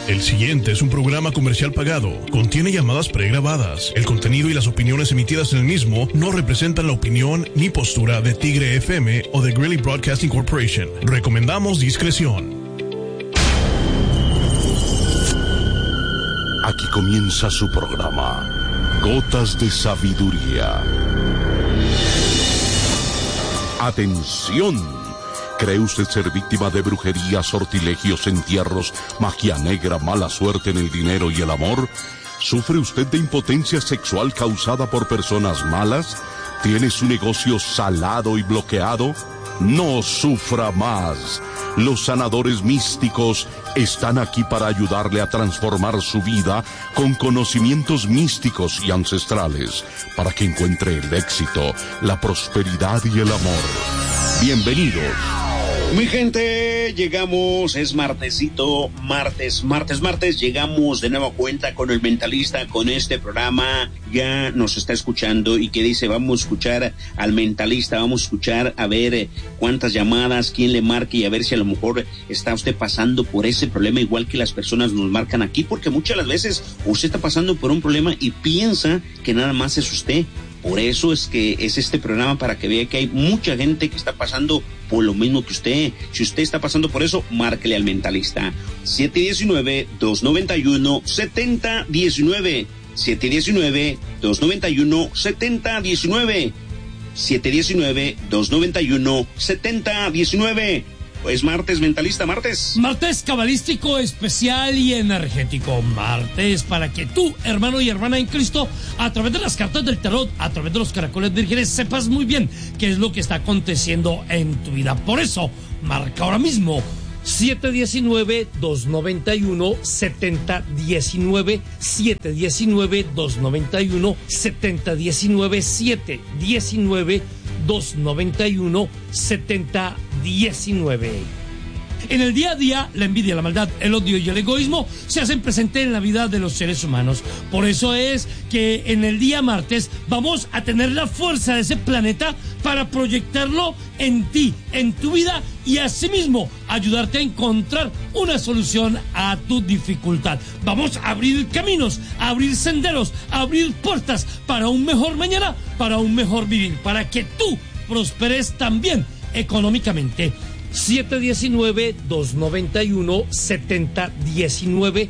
El siguiente es un programa comercial pagado. Contiene llamadas pregrabadas. El contenido y las opiniones emitidas en el mismo no representan la opinión ni postura de Tigre FM o de Greeley Broadcasting Corporation. Recomendamos discreción. Aquí comienza su programa, Gotas de Sabiduría. ¡Atención! ¿Cree usted ser víctima de brujería, sortilegios, entierros, magia negra, mala suerte en el dinero y el amor? ¿Sufre usted de impotencia sexual causada por personas malas? ¿Tiene su negocio salado y bloqueado? No sufra más. Los sanadores místicos están aquí para ayudarle a transformar su vida con conocimientos místicos y ancestrales, para que encuentre el éxito, la prosperidad y el amor. Bienvenidos. Mi gente, llegamos, es martesito, martes, llegamos de nueva cuenta con el mentalista, con este programa, ya nos está escuchando y que dice, vamos a escuchar al mentalista, vamos a escuchar a ver cuántas llamadas, quién le marque y a ver si a lo mejor está usted pasando por ese problema igual que las personas nos marcan aquí, porque muchas de las veces usted está pasando por un problema y piensa que nada más es usted. Por eso es que es este programa, para que vea que hay mucha gente que está pasando por lo mismo que usted. Si usted está pasando por eso, márquele al mentalista. 719-291-7019. 719-291-7019. 719-291-7019. Pues martes, mentalista, martes. Martes cabalístico, especial y energético. Martes para que tú, hermano y hermana en Cristo, a través de las cartas del tarot, a través de los caracoles vírgenes, sepas muy bien qué es lo que está aconteciendo en tu vida. Por eso, marca ahora mismo 719-291-7019, 719-291-7019, 719-291-7019. En el día a día, la envidia, la maldad, el odio y el egoísmo se hacen presente en la vida de los seres humanos. Por eso es que en el día martes vamos a tener la fuerza de ese planeta para proyectarlo en ti, en tu vida, y asimismo ayudarte a encontrar una solución a tu dificultad. Vamos a abrir caminos, a abrir senderos, a abrir puertas para un mejor mañana, para un mejor vivir, para que tú prosperes también económicamente. 719-291-7019,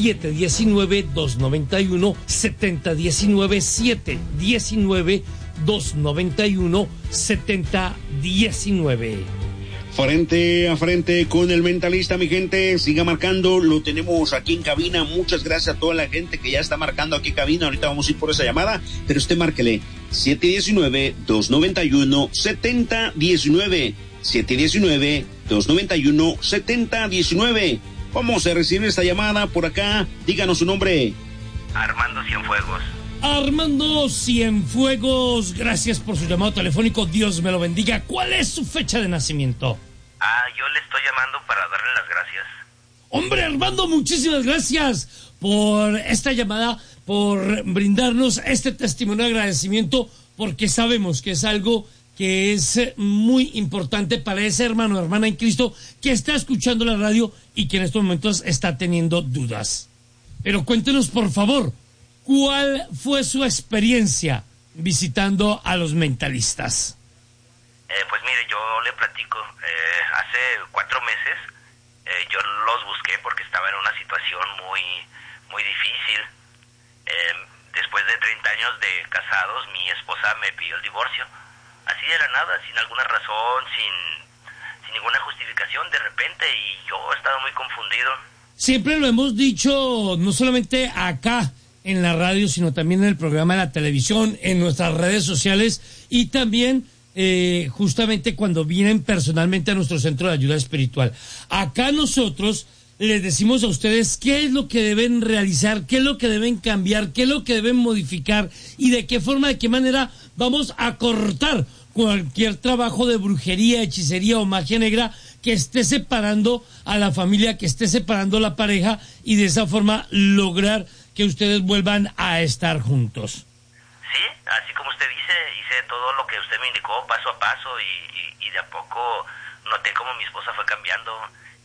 719-291-7019, 719-291-7019. Frente a frente con el mentalista, mi gente, siga marcando, lo tenemos aquí en cabina. Muchas gracias a toda la gente que ya está marcando aquí en cabina. Ahorita vamos a ir por esa llamada, pero usted márquele 719-291-7019, 719-291-7019. Vamos a recibir esta llamada por acá. Díganos su nombre. Armando Cienfuegos. Armando Cienfuegos, gracias por su llamado telefónico, Dios me lo bendiga. ¿Cuál es su fecha de nacimiento? Yo le estoy llamando para darle las gracias. Hombre, Armando, muchísimas gracias por esta llamada, por brindarnos este testimonio de agradecimiento, porque sabemos que es algo que es muy importante para ese hermano o hermana en Cristo que está escuchando la radio y que en estos momentos está teniendo dudas. Pero cuéntenos, por favor, ¿cuál fue su experiencia visitando a los mentalistas? Pues mire, yo le platico. Hace 4 meses yo los busqué porque estaba en una situación muy, muy difícil. Después de 30 años de casados, mi esposa me pidió el divorcio. Así de la nada, sin alguna razón, sin ninguna justificación, de repente, y yo he estado muy confundido. Siempre lo hemos dicho, no solamente acá en la radio, sino también en el programa de la televisión, en nuestras redes sociales y también justamente cuando vienen personalmente a nuestro centro de ayuda espiritual. Acá nosotros les decimos a ustedes qué es lo que deben realizar, qué es lo que deben cambiar, qué es lo que deben modificar y de qué forma, de qué manera vamos a cortar cualquier trabajo de brujería, hechicería o magia negra que esté separando a la familia, que esté separando a la pareja y de esa forma lograr que ustedes vuelvan a estar juntos. Sí, así como usted dice, hice todo lo que usted me indicó paso a paso y de a poco noté cómo mi esposa fue cambiando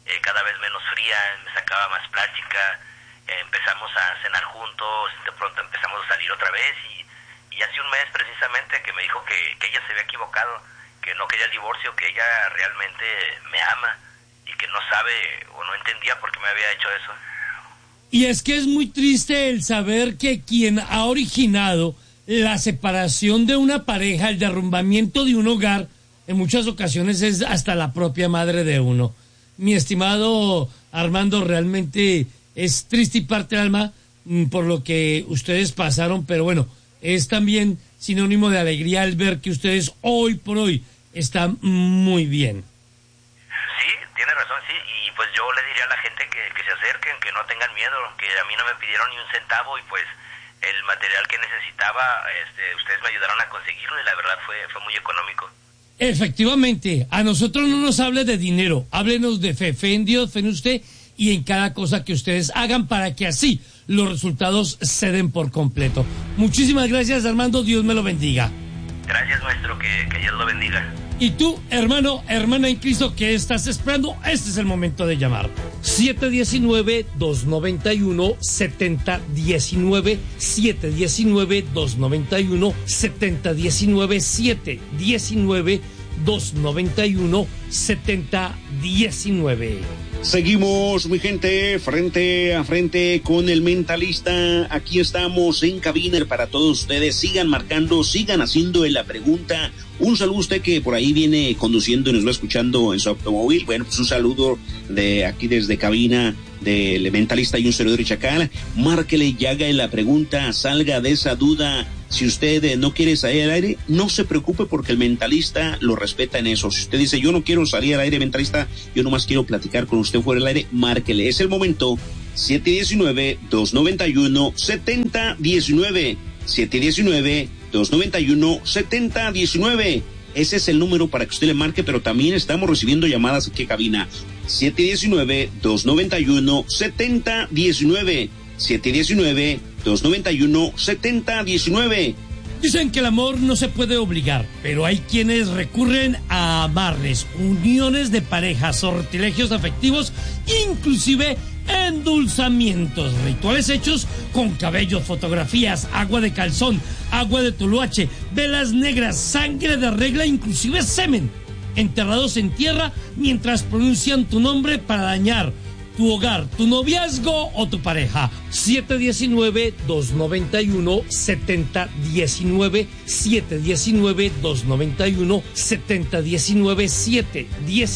cada vez menos fría, me sacaba más plática, empezamos a cenar juntos, de pronto empezamos a salir otra vez y hace un mes precisamente que me dijo que ella se había equivocado, que no quería el divorcio, que ella realmente me ama y que no sabe o no entendía por qué me había hecho eso. Y es que es muy triste el saber que quien ha originado la separación de una pareja, el derrumbamiento de un hogar, en muchas ocasiones es hasta la propia madre de uno. Mi estimado Armando, realmente es triste y parte del alma por lo que ustedes pasaron, pero bueno, es también sinónimo de alegría el ver que ustedes hoy por hoy están muy bien. Sí, tiene razón, sí, y pues yo le diría a la gente que se acerquen, que no tengan miedo, que a mí no me pidieron ni un centavo y pues el material que necesitaba, ustedes me ayudaron a conseguirlo y la verdad fue muy económico. Efectivamente, a nosotros no nos hable de dinero, háblenos de fe en Dios, fe en usted y en cada cosa que ustedes hagan para que así los resultados se den por completo. Muchísimas gracias, Armando, Dios me lo bendiga. Gracias, maestro, que Dios lo bendiga. Y tú, hermano, hermana en Cristo, ¿qué estás esperando? Este es el momento de llamar. 719-291-7019, 719-291-7019, 719-291-7019. Seguimos, mi gente, frente a frente con el mentalista. Aquí estamos en cabina para todos ustedes. Sigan marcando, sigan haciendo la pregunta. Un saludo a usted que por ahí viene conduciendo y nos va escuchando en su automóvil. Bueno, pues un saludo de aquí desde cabina del mentalista y un servidor de Chacal. Márquele y haga la pregunta, salga de esa duda. Si usted no quiere salir al aire, no se preocupe porque el mentalista lo respeta en eso. Si usted dice, yo no quiero salir al aire, mentalista, yo nomás quiero platicar con usted fuera del aire, márquele. Es el momento. 719-291-7019. 719-291-7019. Ese es el número para que usted le marque, pero también estamos recibiendo llamadas aquí a cabina. 719-291-7019. 719-291-7019. Dicen que el amor no se puede obligar, pero hay quienes recurren a amarres, uniones de pareja, sortilegios afectivos, inclusive endulzamientos, rituales hechos con cabellos, fotografías, agua de calzón, agua de tuluache, velas negras, sangre de regla, inclusive semen, enterrados en tierra mientras pronuncian tu nombre para dañar tu hogar, tu noviazgo o tu pareja. 719-291-7019, 719-291-7019,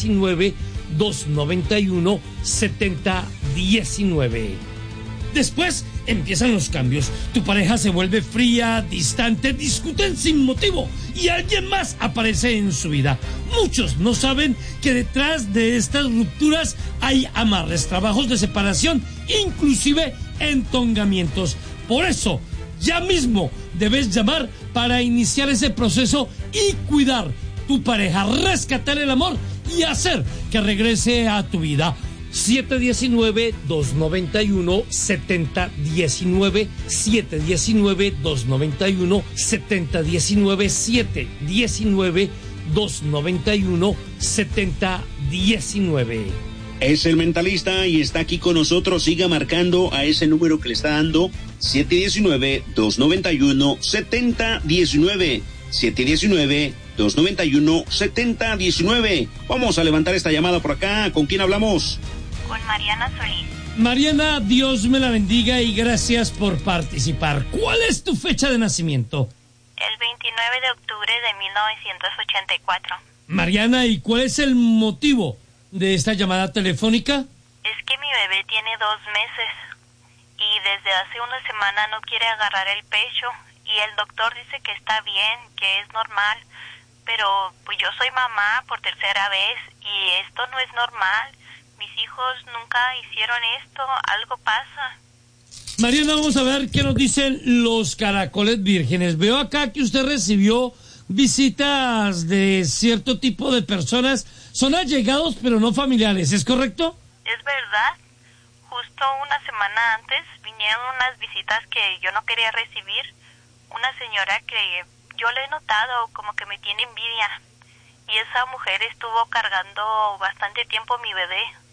719-291-7019. Después empiezan los cambios. Tu pareja se vuelve fría, distante, discuten sin motivo y alguien más aparece en su vida. Muchos no saben que detrás de estas rupturas hay amarres, trabajos de separación, inclusive entongamientos. Por eso, ya mismo debes llamar para iniciar ese proceso y cuidar tu pareja, rescatar el amor y hacer que regrese a tu vida. 719-291-7019, 719-291-7019, 719-291-7019. Es el mentalista y está aquí con nosotros. Siga marcando a ese número que le está dando, 719-291-7019, 719-291-7019. Vamos a levantar esta llamada por acá. ¿Con quién hablamos? Con Mariana Solís. Mariana, Dios me la bendiga y gracias por participar. ¿Cuál es tu fecha de nacimiento? El 29 de octubre de 1984. Mariana, ¿y cuál es el motivo de esta llamada telefónica? Es que mi bebé tiene 2 meses y desde hace una semana no quiere agarrar el pecho y el doctor dice que está bien, que es normal, pero pues yo soy mamá por 3ª vez y esto no es normal. Mis hijos nunca hicieron esto, algo pasa. Mariana, vamos a ver qué nos dicen los caracoles vírgenes. Veo acá que usted recibió visitas de cierto tipo de personas. Son allegados, pero no familiares, ¿es correcto? Es verdad. Justo una semana antes vinieron unas visitas que yo no quería recibir. Una señora que yo le he notado como que me tiene envidia. Y esa mujer estuvo cargando bastante tiempo mi bebé.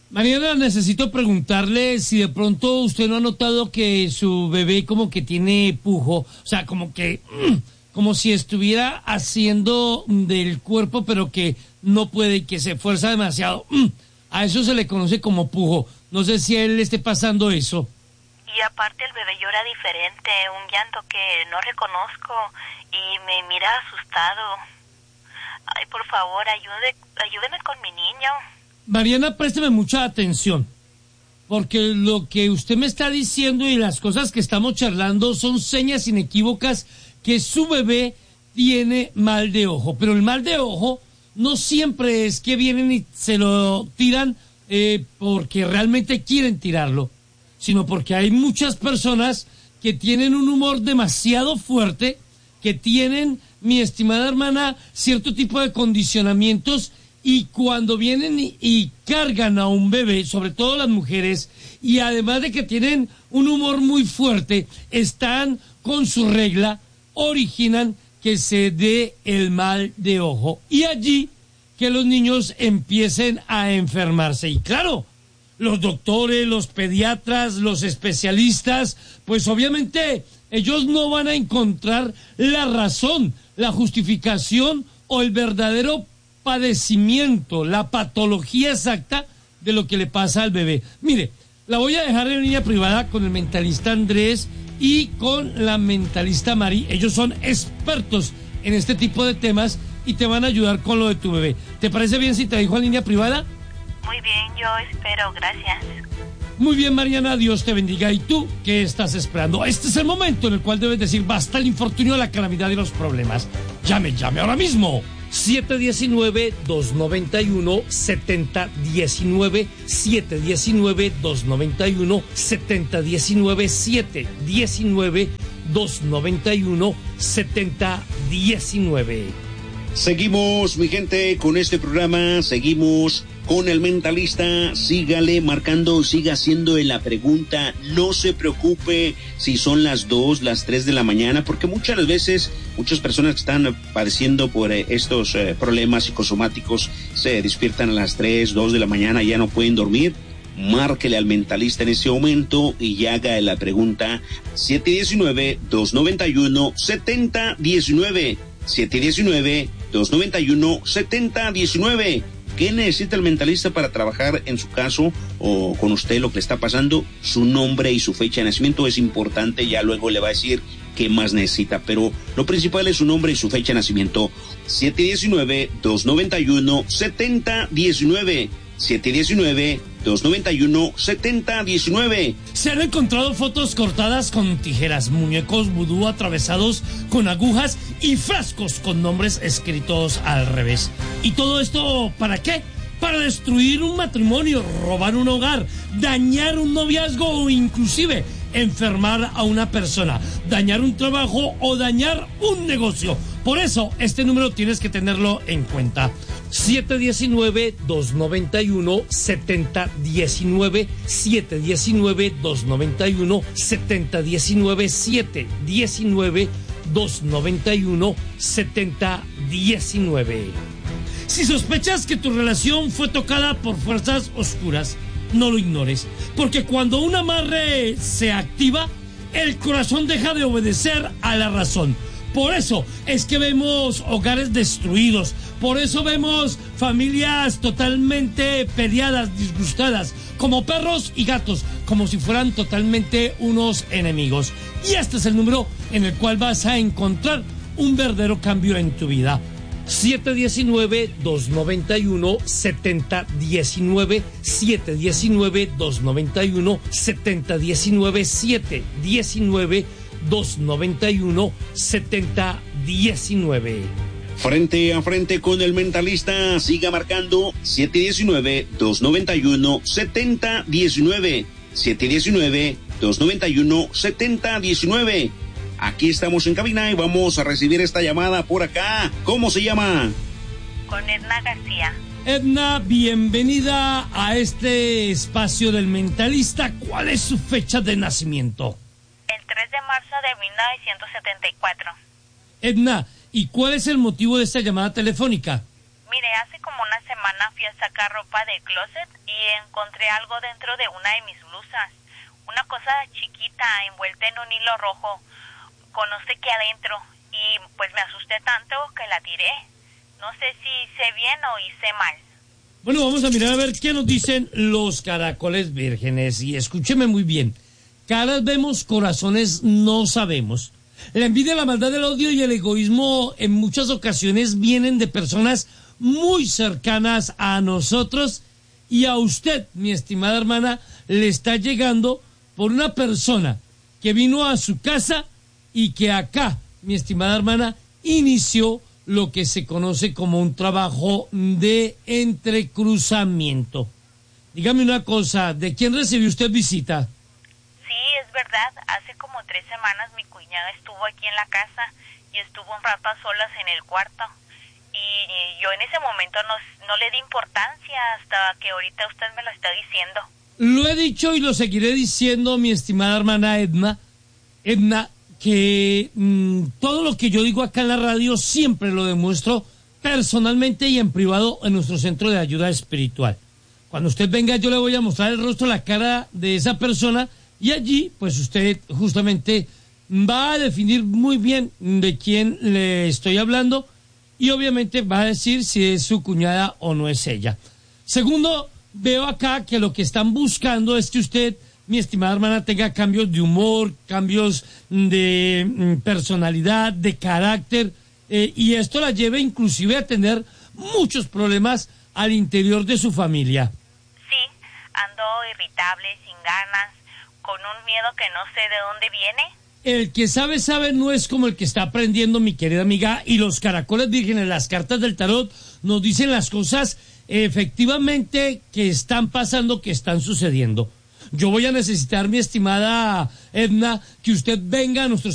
Mariana, necesito preguntarle si de pronto usted no ha notado que su bebé como que tiene pujo, o sea, como que, como si estuviera haciendo del cuerpo, pero que no puede, que se esfuerza demasiado. A eso se le conoce como pujo. No sé si a él le esté pasando eso. Y aparte el bebé llora diferente, un llanto que no reconozco y me mira asustado. Ay, por favor, ayúdeme con mi niño. Mariana, présteme mucha atención, porque lo que usted me está diciendo y las cosas que estamos charlando son señas inequívocas que su bebé tiene mal de ojo. Pero el mal de ojo no siempre es que vienen y se lo tiran porque realmente quieren tirarlo, sino porque hay muchas personas que tienen un humor demasiado fuerte, que tienen, mi estimada hermana, cierto tipo de condicionamientos. Y cuando vienen y cargan a un bebé, sobre todo las mujeres, y además de que tienen un humor muy fuerte, están con su regla, originan que se dé el mal de ojo. Y allí que los niños empiecen a enfermarse. Y claro, los doctores, los pediatras, los especialistas, pues obviamente ellos no van a encontrar la razón, la justificación o el verdadero padecimiento, la patología exacta de lo que le pasa al bebé. Mire, la voy a dejar en línea privada con el mentalista Andrés y con la mentalista Mari. Ellos son expertos en este tipo de temas y te van a ayudar con lo de tu bebé. ¿Te parece bien si te dejo en línea privada? Muy bien, yo espero, gracias. Muy bien, Mariana, Dios te bendiga. ¿Y tú qué estás esperando? Este es el momento en el cual debes decir basta el infortunio, la calamidad y los problemas. Llame ahora mismo. 719-291-7019, 719-291-7019, 719-291-7019. Seguimos, mi gente, con este programa, seguimos con el mentalista. Sígale marcando, siga haciendo la pregunta, no se preocupe si son las 2, las 3 de la mañana, porque muchas veces, muchas personas que están padeciendo por estos problemas psicosomáticos se despiertan a las 3, 2 de la mañana, ya no pueden dormir. Márquele al mentalista en ese momento y haga la pregunta. 719-291-7019, 719-291-7019. ¿Qué necesita el mentalista para trabajar en su caso o con usted lo que le está pasando? Su nombre y su fecha de nacimiento es importante, ya luego le va a decir qué más necesita, pero lo principal es su nombre y su fecha de nacimiento. 719-291-7019, 719-291-7019. Se han encontrado fotos cortadas con tijeras, muñecos vudú atravesados con agujas y frascos con nombres escritos al revés. ¿Y todo esto para qué? Para destruir un matrimonio, robar un hogar, dañar un noviazgo o inclusive enfermar a una persona, dañar un trabajo o dañar un negocio. Por eso, este número tienes que tenerlo en cuenta. 719-291-7019, 719-291-7019, 719-291-7019. Si sospechas que tu relación fue tocada por fuerzas oscuras, no lo ignores, porque cuando un amarre se activa, el corazón deja de obedecer a la razón. Por eso es que vemos hogares destruidos, por eso vemos familias totalmente peleadas, disgustadas, como perros y gatos, como si fueran totalmente unos enemigos. Y este es el número en el cual vas a encontrar un verdadero cambio en tu vida. 719-291-7019, 719-291-7019, 719-291-7019. Frente a frente con el mentalista, siga marcando 719-291-7019, 719-291-7019. Aquí estamos en cabina y vamos a recibir esta llamada por acá. ¿Cómo se llama? Con Edna García. Edna, bienvenida a este espacio del mentalista. ¿Cuál es su fecha de nacimiento? El 3 de marzo de 1974. Edna, ¿y cuál es el motivo de esta llamada telefónica? Mire, hace como una semana fui a sacar ropa de closet y encontré algo dentro de una de mis blusas. Una cosa chiquita envuelta en un hilo rojo con no sé qué adentro. Y pues me asusté tanto que la tiré. No sé si hice bien o hice mal. Bueno, vamos a mirar a ver qué nos dicen los caracoles vírgenes. Y escúcheme muy bien. Caras vemos, corazones no sabemos. La envidia, la maldad, el odio y el egoísmo en muchas ocasiones vienen de personas muy cercanas a nosotros, y a usted, mi estimada hermana, le está llegando por una persona que vino a su casa y que acá, mi estimada hermana, inició lo que se conoce como un trabajo de entrecruzamiento. Dígame una cosa, ¿de quién recibió usted visita? Sí, es verdad. Hace como 3 semanas mi cuñada estuvo aquí en la casa y estuvo un rato a solas en el cuarto. Y yo en ese momento no le di importancia hasta que ahorita usted me lo está diciendo. Lo he dicho y lo seguiré diciendo, mi estimada hermana Edna, que todo lo que yo digo acá en la radio siempre lo demuestro personalmente y en privado en nuestro centro de ayuda espiritual. Cuando usted venga, yo le voy a mostrar el rostro, la cara de esa persona, y allí pues usted justamente va a definir muy bien de quién le estoy hablando, y obviamente va a decir si es su cuñada o no es ella. Segundo, veo acá que lo que están buscando es que usted, mi estimada hermana, tenga cambios de humor, cambios de personalidad, de carácter, y esto la lleve inclusive a tener muchos problemas al interior de su familia. Sí, ando irritable, sin ganas, con un miedo que no sé de dónde viene. El que sabe, sabe, no es como el que está aprendiendo, mi querida amiga, y los caracoles vírgenes, las cartas del tarot, nos dicen las cosas efectivamente que están pasando, que están sucediendo. Yo voy a necesitar, mi estimada Edna, que usted venga a nuestro